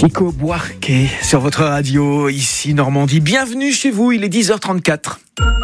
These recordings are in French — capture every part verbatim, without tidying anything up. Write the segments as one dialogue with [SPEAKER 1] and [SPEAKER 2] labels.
[SPEAKER 1] Chico Buarque sur votre radio, ici Normandie. Bienvenue chez vous, il est dix heures trente-quatre.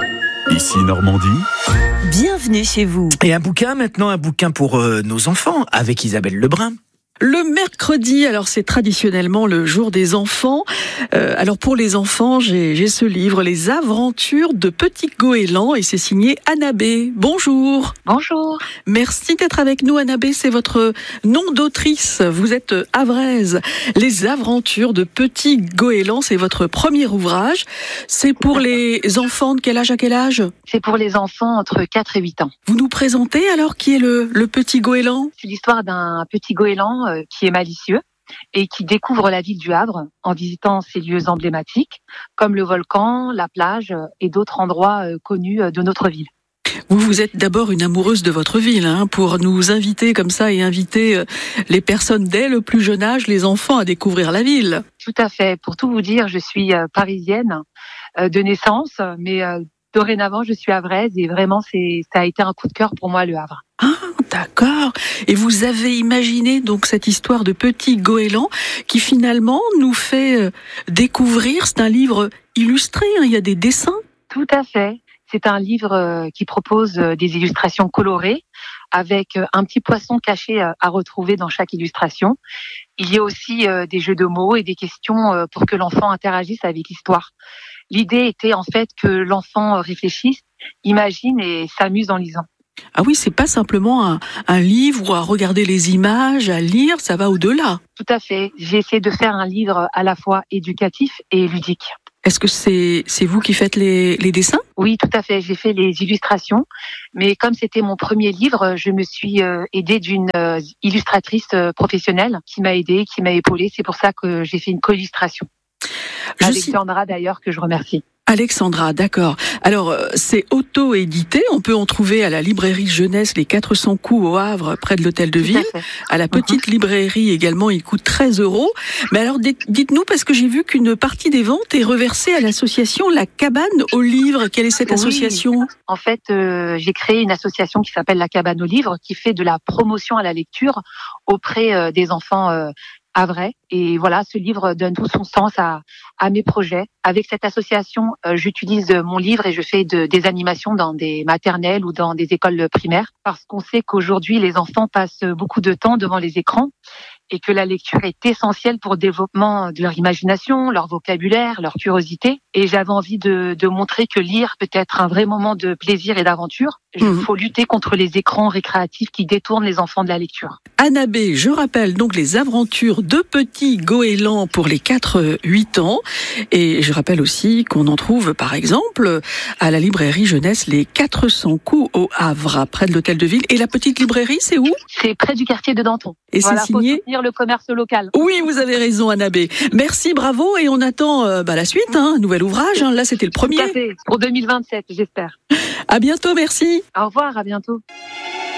[SPEAKER 2] Ici Normandie.
[SPEAKER 3] Bienvenue chez vous.
[SPEAKER 1] Et un bouquin maintenant, un bouquin pour euh, nos enfants, avec Isabelle Lebrun.
[SPEAKER 3] Le mercredi, alors c'est traditionnellement le jour des enfants. Euh, alors pour les enfants, j'ai, j'ai ce livre, Les aventures de Petit Goéland, et c'est signé Annabé. Bonjour.
[SPEAKER 4] Bonjour.
[SPEAKER 3] Merci d'être avec nous, Annabé. C'est votre nom d'autrice. Vous êtes havraise. Les aventures de Petit Goéland, c'est votre premier ouvrage. C'est pour les enfants de quel âge à quel âge ?
[SPEAKER 4] C'est pour les enfants entre quatre et huit ans.
[SPEAKER 3] Vous nous présentez alors qui est le, le Petit Goéland ?
[SPEAKER 4] C'est l'histoire d'un petit goéland euh, qui est malicieux et qui découvre la ville du Havre en visitant ses lieux emblématiques comme le volcan, la plage et d'autres endroits euh, connus de notre ville.
[SPEAKER 3] Vous, vous êtes d'abord une amoureuse de votre ville, hein, pour nous inviter comme ça et inviter les personnes dès le plus jeune âge, les enfants, à découvrir la ville.
[SPEAKER 4] Tout à fait. Pour tout vous dire, je suis euh, parisienne euh, de naissance, mais euh, dorénavant, je suis havraise et vraiment, c'est, ça a été un coup de cœur pour moi, le Havre.
[SPEAKER 3] Ah, d'accord. Et vous avez imaginé donc cette histoire de Petit Goéland qui finalement nous fait découvrir, c'est un livre illustré, hein, il y a des dessins.
[SPEAKER 4] Tout à fait. C'est un livre qui propose des illustrations colorées avec un petit poisson caché à retrouver dans chaque illustration. Il y a aussi des jeux de mots et des questions pour que l'enfant interagisse avec l'histoire. L'idée était en fait que l'enfant réfléchisse, imagine et s'amuse en lisant.
[SPEAKER 3] Ah oui, c'est pas simplement un, un livre où à regarder les images, à lire, ça va au-delà.
[SPEAKER 4] Tout à fait. J'ai essayé de faire un livre à la fois éducatif et ludique.
[SPEAKER 3] Est-ce que c'est, c'est vous qui faites les, les dessins ?
[SPEAKER 4] Oui, tout à fait. J'ai fait les illustrations. Mais comme c'était mon premier livre, je me suis euh, aidée d'une euh, illustratrice euh, professionnelle qui m'a aidée, qui m'a épaulée. C'est pour ça que j'ai fait une co-illustration. Alexandra, d'ailleurs, que je remercie.
[SPEAKER 3] Alexandra, d'accord. Alors, c'est auto-édité. On peut en trouver à la librairie jeunesse Les quatre cents coups au Havre, près de l'hôtel de ville. À, à la petite uh-huh. librairie également, il coûte treize euros. Mais alors, dites-nous, parce que j'ai vu qu'une partie des ventes est reversée à l'association La Cabane aux Livres. Quelle est cette oui. association ?
[SPEAKER 4] En fait, euh, j'ai créé une association qui s'appelle La Cabane aux Livres, qui fait de la promotion à la lecture auprès euh, des enfants euh, havrais. Et voilà, ce livre donne tout son sens à, à mes projets. Avec cette association, euh, j'utilise mon livre et je fais de, des animations dans des maternelles ou dans des écoles primaires parce qu'on sait qu'aujourd'hui, les enfants passent beaucoup de temps devant les écrans et que la lecture est essentielle pour le développement de leur imagination, leur vocabulaire, leur curiosité. Et j'avais envie de, de montrer que lire peut être un vrai moment de plaisir et d'aventure. Il mmh. faut lutter contre les écrans récréatifs qui détournent les enfants de la lecture.
[SPEAKER 3] Annabé, je rappelle donc Les aventures de Petit Goéland pour les quatre huit ans. Et je rappelle aussi qu'on en trouve, par exemple, à la librairie jeunesse Les quatre cents coups au Havre, près de l'hôtel de ville. Et la petite librairie, c'est où ?
[SPEAKER 4] C'est près du quartier de Danton.
[SPEAKER 3] Et
[SPEAKER 4] voilà,
[SPEAKER 3] c'est signé ?
[SPEAKER 4] Faut soutenir le commerce local.
[SPEAKER 3] Oui, vous avez raison, Annabé. Merci, bravo. Et on attend euh, bah, la suite, hein, un nouvel ouvrage. Hein. Là, c'était le premier.
[SPEAKER 4] Tout à fait. Pour deux mille vingt-sept, j'espère.
[SPEAKER 3] À bientôt, merci.
[SPEAKER 4] Au revoir, à bientôt.